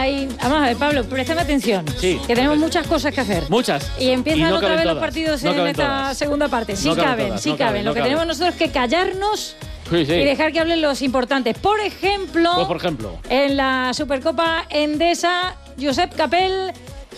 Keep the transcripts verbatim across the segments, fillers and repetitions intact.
hay... Vamos a ver, Pablo, préstame atención. Sí. Que tenemos muchas cosas que hacer. Muchas. Y empiezan y no otra vez todas. los partidos no en esta todas. segunda parte. Sí no caben, caben, todas, sí no caben. caben. Lo No que caben. tenemos nosotros es que callarnos Sí, sí. y dejar que hablen los importantes. Por ejemplo, Pues por ejemplo. en la Supercopa Endesa, Josep Capel,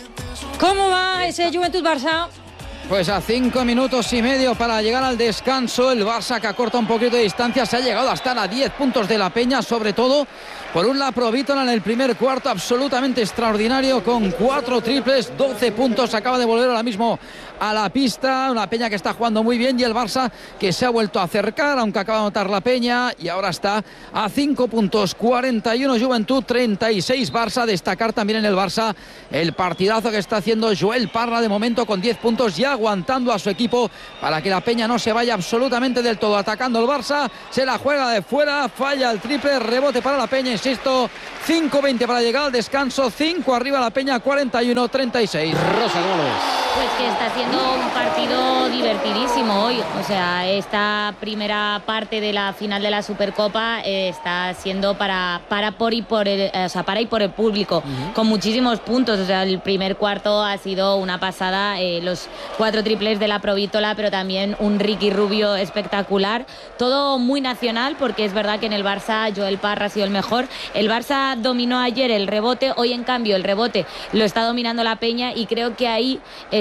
¿cómo va ese Juventud Barça? Pues a cinco minutos y medio para llegar al descanso, el Barça que acorta un poquito de distancia, se ha llegado a estar a diez puntos de la Peña, sobre todo por un Laprovítola en el primer cuarto absolutamente extraordinario con cuatro triples, doce puntos, acaba de volver ahora mismo a la pista, una Peña que está jugando muy bien y el Barça que se ha vuelto a acercar, aunque acaba de anotar la Peña y ahora está a cinco puntos, cuarenta y uno Juventud, treinta y seis Barça. Destacar también en el Barça el partidazo que está haciendo Joel Parra de momento con diez puntos y aguantando a su equipo para que la Peña no se vaya absolutamente del todo, atacando el Barça, se la juega de fuera, falla el triple, rebote para la Peña, insisto, cinco veinte para llegar al descanso, cinco arriba la Peña, cuarenta y uno treinta y seis. Rosa, ¿cómo lo ves? Pues que está siendo un partido divertidísimo hoy, o sea, esta primera parte de la final de la Supercopa eh, está siendo para para por y por el, o sea, para y por el público, uh-huh. con muchísimos puntos, o sea, el primer cuarto ha sido una pasada, eh, los cuatro triples de Laprovítola, pero también un Ricky Rubio espectacular, todo muy nacional, porque es verdad que en el Barça Joel Parra ha sido el mejor. El Barça dominó ayer el rebote, hoy en cambio el rebote lo está dominando la Peña y creo que ahí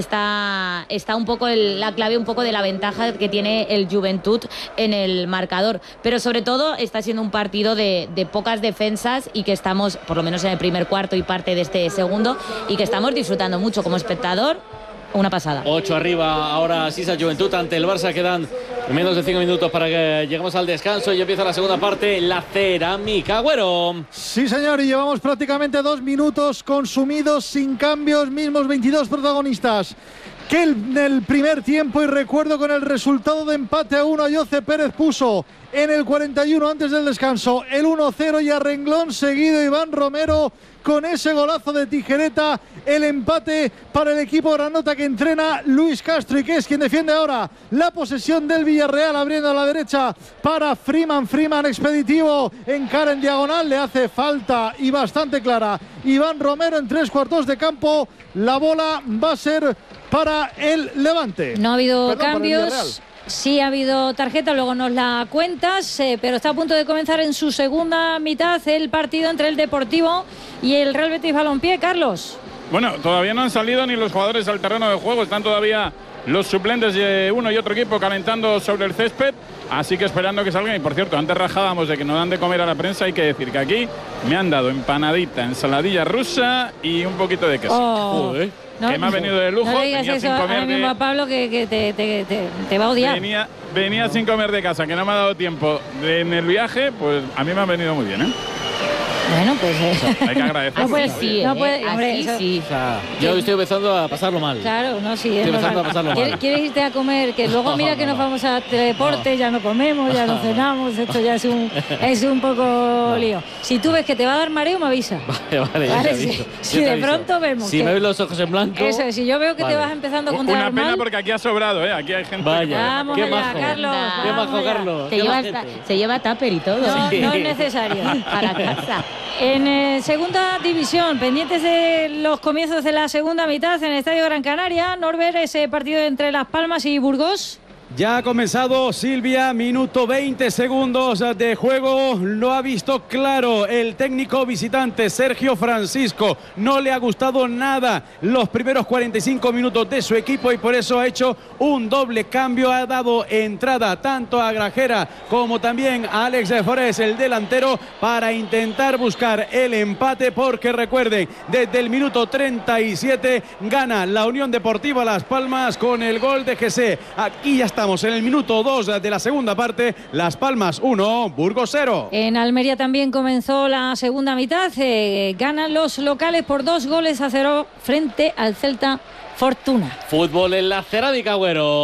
está, está un poco el, la clave un poco de la ventaja que tiene el Juventud en el marcador, pero sobre todo está siendo un partido de, de pocas defensas y que estamos, por lo menos en el primer cuarto y parte de este segundo, y que estamos disfrutando mucho como espectador. Una pasada. ocho arriba ahora Sisa Juventud ante el Barça. Quedan menos de cinco minutos para que lleguemos al descanso y empieza la segunda parte. La Cerámica, Agüero. Sí, señor, y llevamos prácticamente dos minutos consumidos sin cambios, mismos veintidós protagonistas que en el primer tiempo, y recuerdo con el resultado de empate a uno, Ayoce Pérez puso en el cuarenta y uno antes del descanso el uno cero y a renglón seguido Iván Romero con ese golazo de tijereta, el empate para el equipo granota que entrena Luis Castro y que es quien defiende ahora la posesión del Villarreal, abriendo a la derecha para Freeman, Freeman expeditivo, encara en diagonal, le hace falta y bastante clara Iván Romero en tres cuartos de campo, la bola va a ser para el Levante. No ha habido Perdón, cambios. Sí ha habido tarjeta, luego nos la cuentas, eh, pero está a punto de comenzar en su segunda mitad el partido entre el Deportivo y el Real Betis Balompié. Carlos. Bueno, todavía no han salido ni los jugadores al terreno de juego, están todavía los suplentes de uno y otro equipo calentando sobre el césped, así que esperando que salgan. Y por cierto, antes rajábamos de que no dan de comer a la prensa, hay que decir que aquí me han dado empanadita, ensaladilla rusa y un poquito de queso. Oh. Joder. No, que me ha venido de lujo. No le digas venía eso sin comer ahora mismo de... a Pablo que, que te, te, te, te va a odiar. Venía, venía sin comer de casa, que no me ha dado tiempo de, en el viaje, pues a mí me ha venido muy bien, ¿eh? Bueno, pues... Eh. O sea, hay que agradecer. No puede, sí, no eh, puede, hombre, así eso, sí. O sea, yo estoy empezando a pasarlo mal. Claro, no, sí. Estoy Es empezando normal. a pasarlo ¿Quieres, mal. ¿Quieres irte a comer? Que luego No, mira no, que nos no. vamos a deporte, No. ya no comemos, ya no cenamos, esto ya es un, es un poco No. lío. Si tú ves que te va a dar mareo, me avisa. Vale, vale, ya Vale, te si, aviso. si Yo te de aviso. pronto vemos Si que... me ves los ojos en blanco... Eso, si yo veo que vale. te vas empezando a contar Una pena mal... porque aquí ha sobrado, ¿eh? Aquí hay gente... Vaya, Vamos qué allá, majo. Carlos, Qué vamos majo, allá. Carlos. Se qué lleva, majete. hasta- se lleva tupper y todo. No, Sí. no es necesario. Para casa. En eh, segunda división, pendientes de los comienzos de la segunda mitad en el Estadio Gran Canaria, Norbert, ese partido entre Las Palmas y Burgos. Ya ha comenzado, Silvia, minuto veinte segundos de juego, lo ha visto claro el técnico visitante Sergio Francisco, no le ha gustado nada los primeros cuarenta y cinco minutos de su equipo y por eso ha hecho un doble cambio, ha dado entrada tanto a Grajera como también a Alex de Forés, el delantero, para intentar buscar el empate, porque recuerden, desde el minuto treinta y siete gana la Unión Deportiva Las Palmas con el gol de Jesse. Aquí ya está. Estamos en el minuto dos de la segunda parte. Las Palmas uno, Burgos cero. En Almería también comenzó la segunda mitad. Eh, ganan los locales por dos goles a cero frente al Celta Fortuna. Fútbol en la Cerámica, Agüero.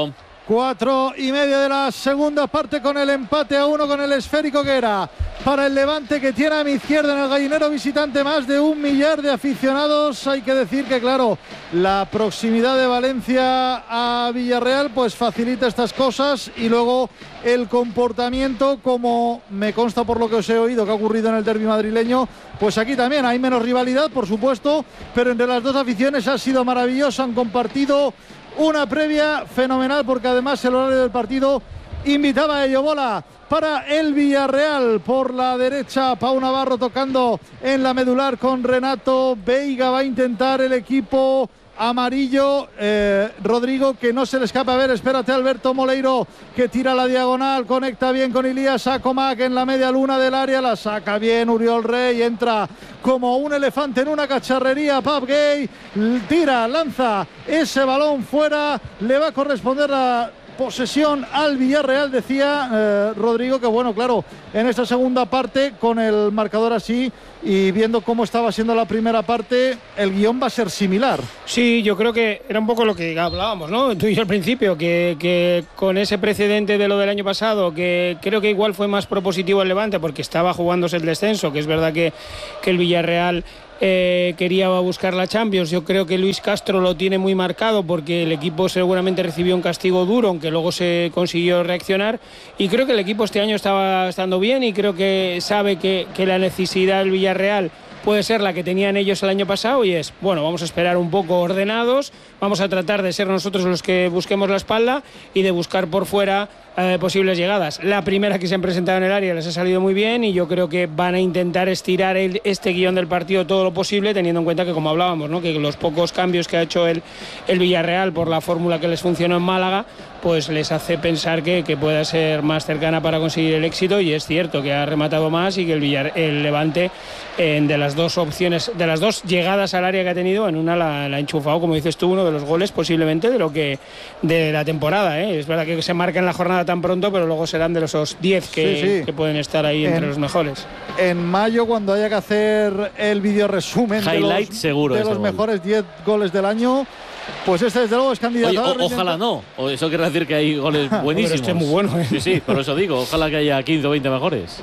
Cuatro y media de la segunda parte con el empate a uno con el esférico que era para el Levante, que tiene a mi izquierda en el Gallinero visitante más de un millar de aficionados. Hay que decir que claro, la proximidad de Valencia a Villarreal pues facilita estas cosas, y luego el comportamiento, como me consta por lo que os he oído que ha ocurrido en el derbi madrileño, pues aquí también hay menos rivalidad, por supuesto, pero entre las dos aficiones ha sido maravilloso, han compartido una previa fenomenal, porque además el horario del partido invitaba a ello. Bola para el Villarreal por la derecha, Pau Navarro tocando en la medular con Renato Veiga. Va a intentar el equipo amarillo, eh, Rodrigo, que no se le escapa. A ver, espérate, Alberto Moleiro, que tira la diagonal, conecta bien con Ilías Akomak en la media luna del área, la saca bien Uriol Rey, entra como un elefante en una cacharrería Pape Gay, tira, lanza ese balón fuera, le va a corresponder la posesión al Villarreal. Decía eh, Rodrigo que bueno, claro, en esta segunda parte, con el marcador así y viendo cómo estaba siendo la primera parte, el guión va a ser similar. Sí, yo creo que era un poco lo que hablábamos, ¿no? Tú y yo al principio, que, que con ese precedente de lo del año pasado, que creo que igual fue más propositivo el Levante porque estaba jugándose el descenso, que es verdad que, que el Villarreal Eh, quería buscar la Champions. Yo creo que Luis Castro lo tiene muy marcado porque el equipo seguramente recibió un castigo duro, aunque luego se consiguió reaccionar, y creo que el equipo este año estaba estando bien, y creo que sabe que, que la necesidad del Villarreal puede ser la que tenían ellos el año pasado, y es, bueno, vamos a esperar un poco ordenados, vamos a tratar de ser nosotros los que busquemos la espalda y de buscar por fuera eh, posibles llegadas. La primera que se han presentado en el área les ha salido muy bien, y yo creo que van a intentar estirar el, este guión del partido todo lo posible, teniendo en cuenta que, como hablábamos, ¿no?, que los pocos cambios que ha hecho el, el Villarreal por la fórmula que les funcionó en Málaga, pues les hace pensar que, que pueda ser más cercana para conseguir el éxito. Y es cierto que ha rematado más y que el, Villar, el Levante, eh, de las dos opciones, de las dos llegadas al área que ha tenido, en una la, la ha enchufado, como dices tú, uno de los goles posiblemente de lo que de la temporada, ¿eh? Es verdad que se marca en la jornada tan pronto, pero luego serán de los diez que, sí, sí. que pueden estar ahí en, entre los mejores. En mayo, cuando haya que hacer el vídeo resumen Highlight, de los, seguro de los mejores diez goles del año, pues este desde luego es candidato. Oye, o, ojalá no, o eso quiere decir que hay goles buenísimos. Pero este es muy bueno, ¿eh? Sí, sí, por eso digo, ojalá que haya quince o veinte mejores.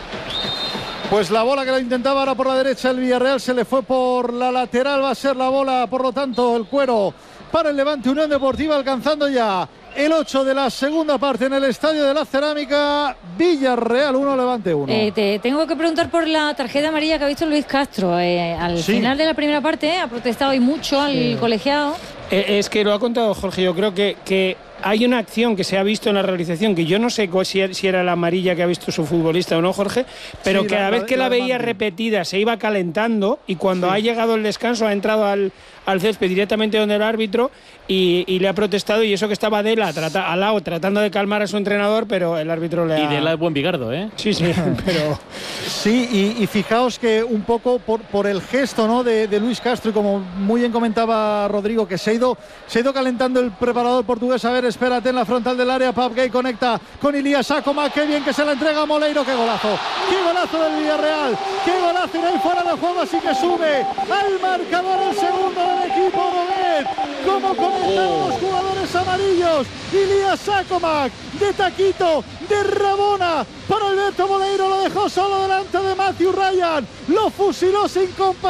Pues la bola que lo intentaba ahora por la derecha el Villarreal se le fue por la lateral, va a ser la bola, por lo tanto, el cuero para el Levante Unión Deportiva, alcanzando ya el ocho de la segunda parte en el Estadio de la Cerámica. Villarreal uno, Levante uno. Eh, te tengo que preguntar por la tarjeta amarilla que ha visto Luis Castro. Eh, al sí. final de la primera parte eh, ha protestado y mucho al sí. colegiado. Eh, es que lo ha contado Jorge, yo creo que, que hay una acción que se ha visto en la realización, que yo no sé si, si era la amarilla que ha visto su futbolista o no, Jorge, pero sí, cada la, vez que la, la veía repetida se iba calentando, y cuando sí. ha llegado el descanso ha entrado al, al césped directamente donde el árbitro y, y le ha protestado, y eso que estaba Dela trata, al lado tratando de calmar a su entrenador, pero el árbitro le ha... Y Dela es buen bigardo, ¿eh? Sí, sí, pero... Sí, y, y fijaos que un poco por, por el gesto, ¿no?, de, de Luis Castro, y como muy bien comentaba Rodrigo, que se ha ido, se ha ido calentando el preparador portugués. A ver, espérate, en la frontal del área, Pape Gay conecta con Ilías Akomak, qué bien que se la entrega a Moleiro, qué golazo, qué golazo del Villarreal, qué golazo, y ahí fuera de juego, así que sube al marcador el segundo del equipo Roguet, como comentaron los jugadores amarillos. Ilías Akomak, de taquito, de rabona, para Alberto Moleiro, lo dejó solo delante de Matthew Ryan, lo fusiló sin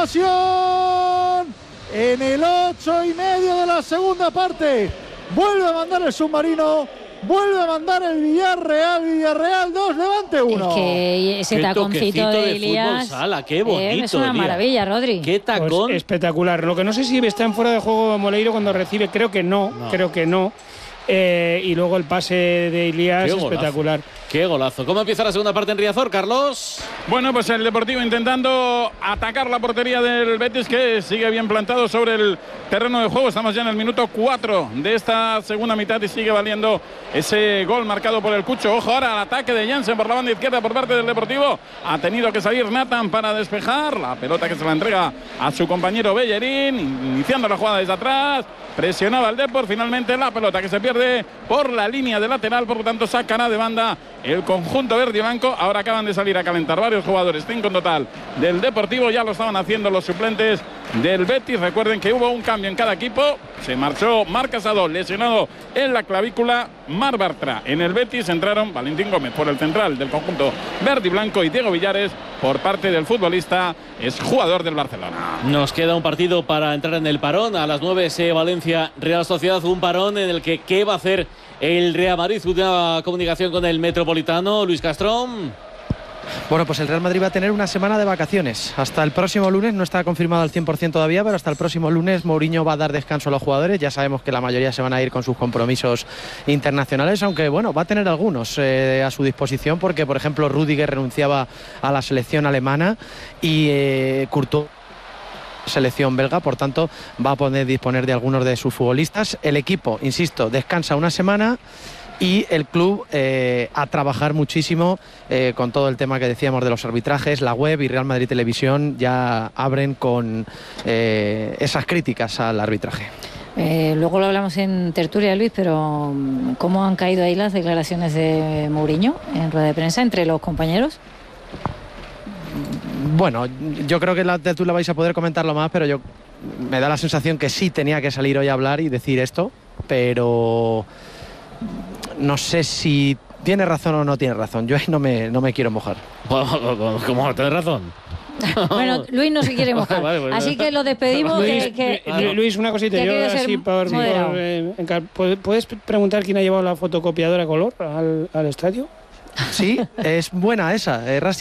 compasión. En el ocho y medio de la segunda parte, vuelve a mandar el submarino, vuelve a mandar el Villarreal. Villarreal dos, Levante uno. Es que ese qué taconcito de, de Ilías sala, qué bonito, eh, es una maravilla, Rodri. Qué tacón. Pues espectacular. Lo que no sé si está en fuera de juego Moleiro cuando recibe, creo que no, no. creo que no. Eh, y luego el pase de Ilías, qué espectacular. Golazo. Qué golazo. ¿Cómo empieza la segunda parte en Riazor, Carlos? Bueno, pues el Deportivo intentando atacar la portería del Betis, que sigue bien plantado sobre el terreno de juego. Estamos ya en el minuto cuatro de esta segunda mitad y sigue valiendo ese gol marcado por el Cucho. Ojo ahora al ataque de Jansen por la banda izquierda por parte del Deportivo. Ha tenido que salir Nathan para despejar la pelota, que se la entrega a su compañero Bellerín, iniciando la jugada desde atrás. Presionaba el Depor, finalmente la pelota que se pierde por la línea de lateral, por lo tanto sacará de banda el conjunto verde y blanco. Ahora acaban de salir a calentar varios jugadores, cinco en total del Deportivo, ya lo estaban haciendo los suplentes del Betis. Recuerden que hubo un cambio en cada equipo. Se marchó Marc Casado, lesionado en la clavícula. Marc Bartra en el Betis. Entraron Valentín Gómez por el central del conjunto verde y blanco y Diego Villares por parte del futbolista, es jugador del Barcelona. Nos queda un partido para entrar en el parón. A las nueve se Valencia Real Sociedad, un parón en el que ¿qué va a hacer el Real Madrid? Una comunicación con el Metropolitano, Luis Castrón. Bueno, pues el Real Madrid va a tener una semana de vacaciones. Hasta el próximo lunes, no está confirmado al cien por ciento todavía, pero hasta el próximo lunes Mourinho va a dar descanso a los jugadores. Ya sabemos que la mayoría se van a ir con sus compromisos internacionales, aunque bueno, va a tener algunos eh, a su disposición, porque por ejemplo Rüdiger renunciaba a la selección alemana y eh, Courtois selección belga, por tanto va a poder disponer de algunos de sus futbolistas. El equipo, insisto, descansa una semana. Y el club eh, a trabajar muchísimo eh, con todo el tema que decíamos de los arbitrajes. La web y Real Madrid Televisión ya abren con eh, esas críticas al arbitraje. Eh, luego lo hablamos en tertulia, Luis, pero ¿cómo han caído ahí las declaraciones de Mourinho en rueda de prensa entre los compañeros? Bueno, yo creo que en la tertulia vais a poder comentarlo más, pero yo me da la sensación que sí tenía que salir hoy a hablar y decir esto, pero no sé si tiene razón o no tiene razón. Yo ahí no me, no me quiero mojar. ¿Cómo? ¿Tienes razón? Bueno, Luis no se quiere mojar. Vale, pues, así que lo despedimos. Luis, que, que, Luis, una cosita. Yo así por, por, eh, ¿puedes preguntar quién ha llevado la fotocopiadora a color al, al estadio? Sí, es buena esa. Eh,